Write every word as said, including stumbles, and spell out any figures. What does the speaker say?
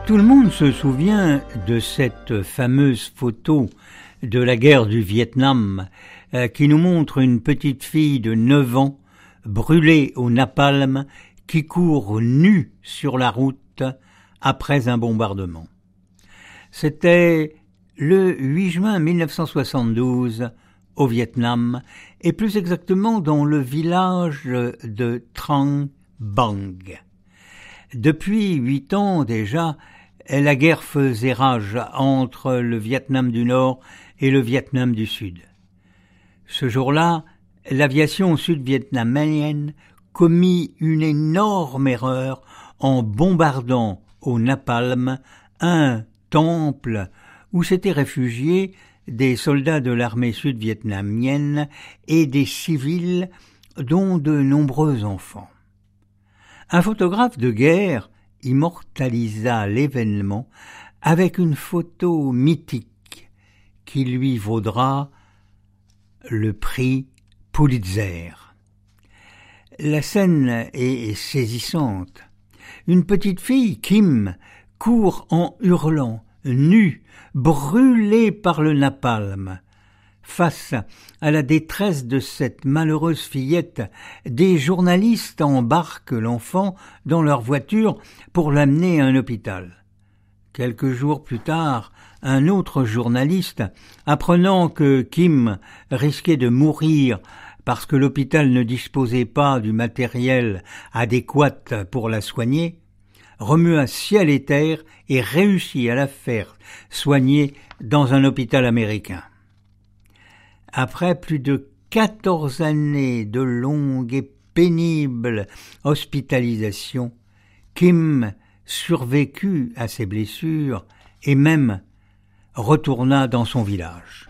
Tout le monde se souvient de cette fameuse photo de la guerre du Vietnam euh, qui nous montre une petite fille de neuf ans brûlée au napalm qui court nue sur la route après un bombardement. C'était le huit juin mille neuf cent soixante-douze au Vietnam et plus exactement dans le village de Trang Bang. Depuis huit ans déjà, la guerre faisait rage entre le Vietnam du Nord et le Vietnam du Sud. Ce jour-là, l'aviation sud-vietnamienne commit une énorme erreur en bombardant au napalm un temple où s'étaient réfugiés des soldats de l'armée sud-vietnamienne et des civils, dont de nombreux enfants. Un photographe de guerre immortalisa l'événement avec une photo mythique qui lui vaudra le prix Pulitzer. La scène est saisissante. Une petite fille, Kim, court en hurlant, nue, brûlée par le napalm. Face à la détresse de cette malheureuse fillette, des journalistes embarquent l'enfant dans leur voiture pour l'amener à un hôpital. Quelques jours plus tard, un autre journaliste, apprenant que Kim risquait de mourir parce que l'hôpital ne disposait pas du matériel adéquat pour la soigner, remua ciel et terre et réussit à la faire soigner dans un hôpital américain. Après plus de quatorze années de longue et pénible hospitalisation, Kim survécut à ses blessures et même retourna dans son village.